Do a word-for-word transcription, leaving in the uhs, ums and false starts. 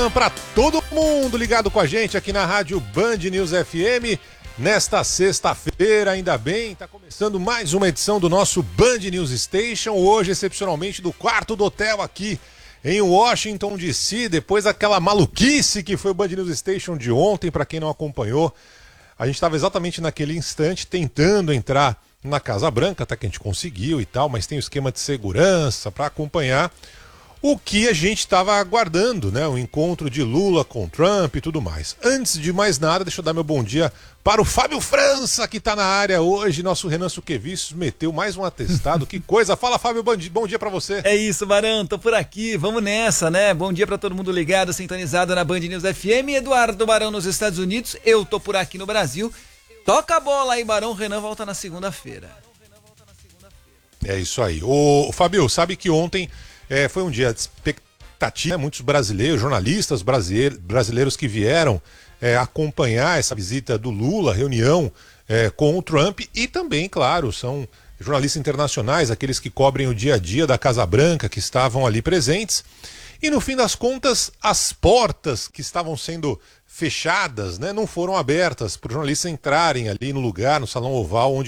manhã para todo mundo ligado com a gente aqui na Rádio Band News F M. Nesta sexta-feira, ainda bem, está começando mais uma edição do nosso Band News Station, hoje excepcionalmente do quarto do hotel aqui em Washington D C, depois daquela maluquice que foi o Band News Station de ontem, para quem não acompanhou. A gente estava exatamente naquele instante tentando entrar na Casa Branca, até que a gente conseguiu e tal, mas tem o esquema de segurança para acompanhar o que a gente estava aguardando, né? O encontro de Lula com Trump e tudo mais. Antes de mais nada, deixa eu dar meu bom dia para o Fábio França, que está na área hoje. Nosso Renan Suquevicius meteu mais um atestado. Que coisa! Fala, Fábio, bom dia para você. É isso, Barão, tô por aqui, vamos nessa, né? Bom dia para todo mundo ligado, sintonizado na Band News F M. Eduardo Barão nos Estados Unidos, eu tô por aqui no Brasil. Toca a bola aí, Barão. Renan volta na segunda-feira. É isso aí. Ô, Fábio, sabe que ontem é, foi um dia de expectativa, né? Muitos brasileiros, jornalistas brasileiros, brasileiros que vieram é, acompanhar essa visita do Lula, reunião é, com o Trump, e também, claro, são jornalistas internacionais, aqueles que cobrem o dia a dia da Casa Branca, que estavam ali presentes. E no fim das contas, as portas que estavam sendo fechadas, né, não foram abertas para os jornalistas entrarem ali no lugar, no Salão Oval, onde